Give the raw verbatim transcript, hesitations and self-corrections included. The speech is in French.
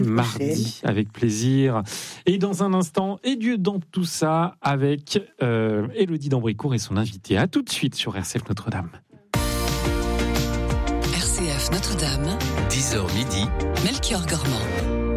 mardi, avec plaisir. Et dans un instant, et Dieu dans tout ça, avec euh, Élodie d'Ambricourt et son invité. À tout de suite sur R C F Notre-Dame. R C F Notre-Dame, dix heures midi, Melchior Gormand.